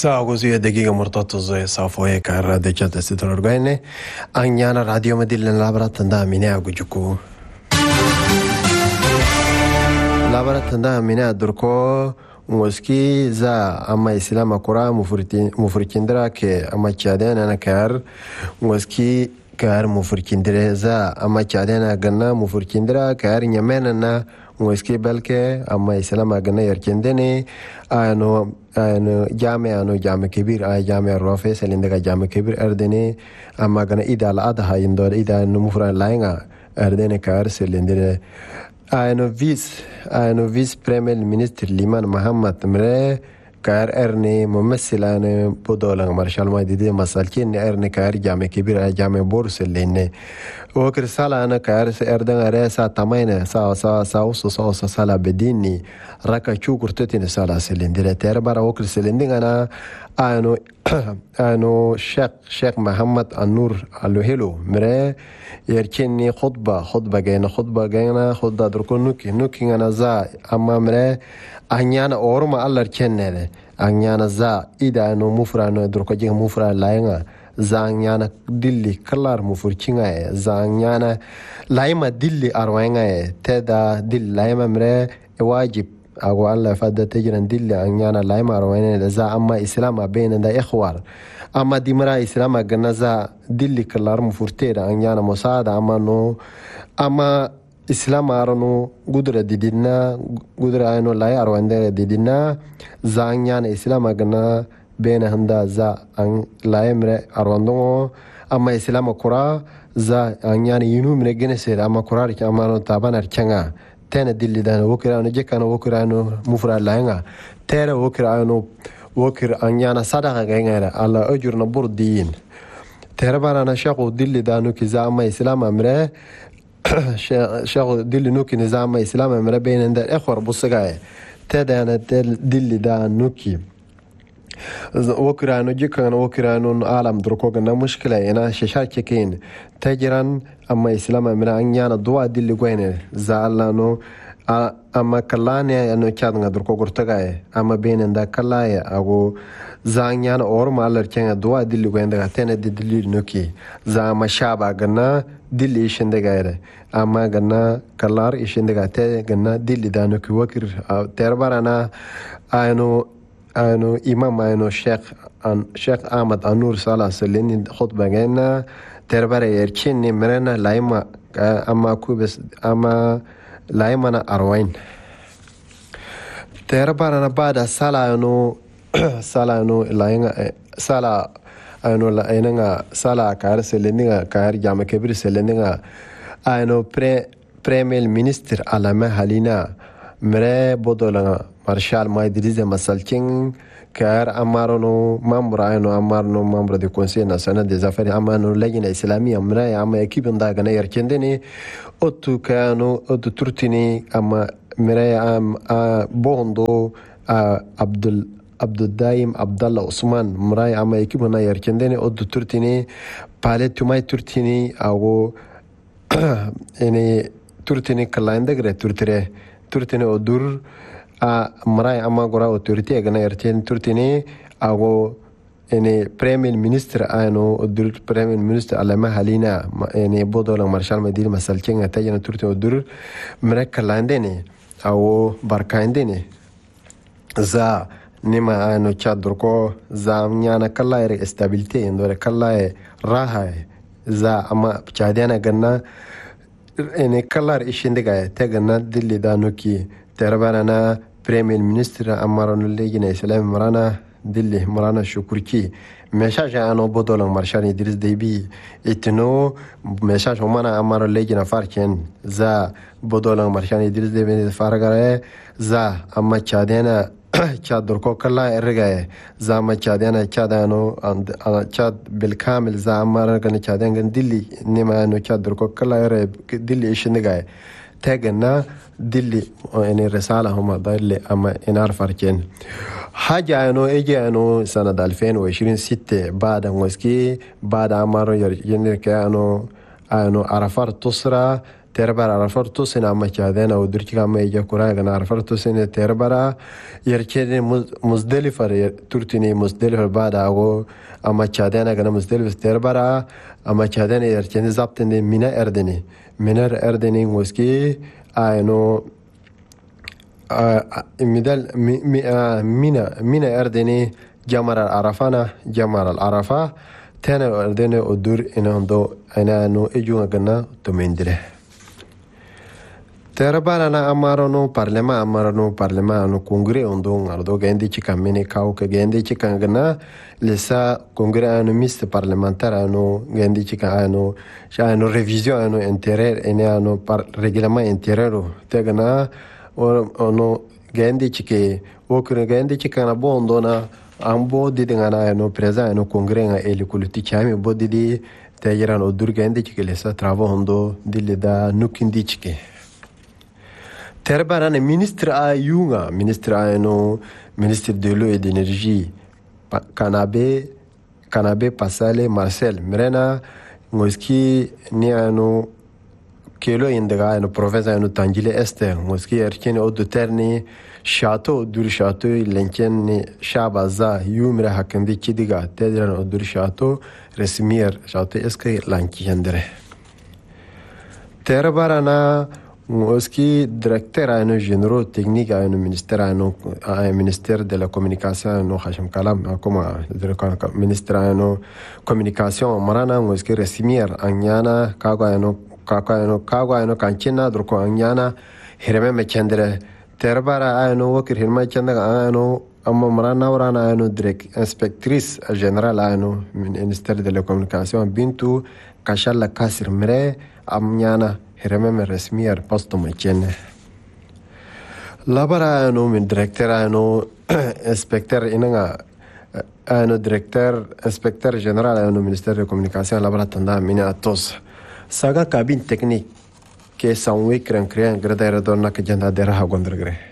Saa così daqiiqa murtattoo saafooyee kaarraa dachata sitti argine anyaana raadiyoo madiileen laabarattandaa minee gujuku. Laabarattandaa minee durkoo moskii za amma islaama kuraa mufurkindira ke amma chaadena kaar moskii kaar mufurkindire za amma chaadena ganna mufurkindira kaar nyamenana moskii balke amma islaama ganna yarkindene ano jaame kibir ay jaame rofe selindaga jaame kibir erdene amma gana idal adha indor ida numufra lainga erdene kaar selindire ayno vice premier minister liman muhammad mre kaar erne mumassilane bodolang marshal maidide masalkin erne kaar jaame kibir ay jaame bor selene وكر سالا أنا كارس أردن رأسا تماين سا سالا بديني ركا شو كرتين سالا سلندرة تربارا وكر سلندين أنا أنو شيخ محمد النور الوهلو مرة يركني خطبة جينا خطبة دركون نوكي أنا زا أما مرة أنيانا أورما الله ركنه أنيانا زا إذا أنو مفرانو دركو جيه مفران لاينا zanyana dilli kalar mufurkinga zanyana laima dilli arwainga teda dill laima mre wajib ago alla fadda tajran dilli anyana laima arwainga za amma islama bayna da ikhwar amma dimra islama ganaza dilli kalar mufurteda anyana musada amma no amma islama arno gudra didina gudra ayno lai arwainga didina zanyana islama gana بين هندا زا أن لا يمر أروندو أما إسلام كورا زا أن يعني ينو من الجنسير أما كورا رك أما نو تابان أركعنا تنا دل دان وكرا أنو جك أنو وكرا أنو مفرع لعنا ترى وكرا أنو وكر أن يعني صدقة جينا على أجر نبور دين ترى برانا شاقو دل دانو كزا أما إسلام أمره شاقو دل نوكي نظام إسلام أمره بين هندا إخوار بصقاء تدا أنا دل دانو كي وكرانو جكان وكرانو عالم دركوغنا مشكلة أنا شاشاكين تجران أما إسلام من أنيانا دوا دل قوين زعلانو أما كلاني أنو كادنا دركوغر تغاي أما بين دا كلاي أو زانيانا أورما ألركينا دوا دل قوين دا تينا دل نوكي زا ما شابا غنا دل إيشن دا غايري أما غنا كلار إيشن دا غايري غنا دل دا نوكي وكر تربارانا أنو إمام أنو شيخ أحمد النور صلى سلين خطبة جينا تربرة يركيني مرنا لايما أما كوبس أما لايما أروين تربرة أنا بعد سلا أنو لاينا سلا أنو لاينا سلا كار سلينينا كار جام كبير سلينينا أنو بريمير مينستر علامة حالينا مرة بدولا مارشال مايدريزة مسالكين كار أمارنو ممبر دي كونسي ناسيونال دي زافير أمانو لجنة إسلامية مراي أما يكيبن داغنا يركندني أوتو كانو أوتو ترتيني أما مراي أم بوندو عبد الدايم عبد الله عثمان مراي أما يكيبن يركندني أوتو ترتيني باليتو ماي ترتيني أو يعني ترتيني كلاين دغري ترتيني أودور مراي أما غورا أوتوريتي أغنى يرتين ترتيني أو يعني بريمير مينستر أنو أدور بريمير مينستر علامة حالينا يعني بودولا مارشال مدير مسالكين أتاجنا ترتيني أدور مراي كلانديني أو باركانديني زا نما أنو تشاد دركو زا ميانا كلاي استابيلتي اندور كلاي راحة زا أما بشادينا غنى يعني كلار إيشندقاء تغنى دلي دانوكي تربانا بريمير مينستر أمارون الليجنة إسلام مرانا شكركي مشاش أنا بدولن مارشال إدريس ديبي إتنو مشاش همانا أمارون الليجنة فاركين زا بدولن مارشال إدريس ديبي فارغاره زا أما تشادينا تشاد دركو كلا إرغاية زا ما تشادينا تشادانو تشاد بالكامل زا أمارون كان تشادين دلي نما أنو تشاد دركو كلا إرغاية دلي إيشندقاء تاجنا دلي يعني رسالة هم دلي أما إنار فاركين حاجة إنه سنة 2020 ستة بعد موسكي بعد أمر ينرك أنه عرفات تصرى terbara arafarto sena machadena udurchika meja kuraga na arafarto sena terbara yerchene muzdalifa turtini muzdalifa bada go amachadena gana muzdalifa terbara amachadena yerchene zaptene mina erdeni ngoski ayno midal mina erdeni jamar al arafa tena erdeni udur inando ana no ejunga gana to mendire terbara na amarano parlema no congre ondo ardo gendi chikamene kau ke gendi chikangana lesa congre ano miste parlementaire ano gendi chikano no revision ano intérieur ene ano par règlement intérieur tegana ono gendi chike okre gendi chikana bondo na ambo didingana no present no congre nga eli kuluti chami bodidi tayirano durgendi chike lesa travaux ondo dilida nukindi chike terbara ne ministre de l'eau et d'énergie Kanabe Pasale Marcel Mrena ngoski ni ano kelo indaga ano province ano Tangile Este ngoski erkene o de terni château lenken ni shabaza yumre hakindi chidiga tedran o dur château resmier château eske lanki yandere terbara na Oski directeur ano généraux technique ano ministère de la communication ano Hashim Kalam comme ministre ano communication marana oski resimier anyana kago ano kanchina droko anyana hireme mechendere terbara ano wakir hirma chenda ano amma marana warana ano direct inspectrice générale ano ministère de la communication bintu kashalla kasir mre amnyana hireme resmier posto mechene labara ano min directeur ano inspecteur inanga ano directeur inspecteur général ano ministère de communication labara tanda mina atos saga cabine technique ke sanwe kren gradaire donna ke janda dera ha gondrgre